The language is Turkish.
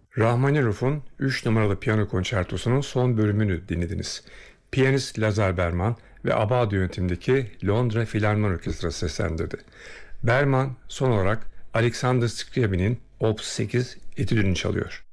Rahmaninof'un 3 numaralı piyano konçertosunun son bölümünü dinlediniz. Piyanist Lazar Berman ve Abado yönetimindeki Londra Filarmoni Orkestrası seslendirdi. Berman son olarak Alexander Scriabin'in Op. 8 etüdünü çalıyor.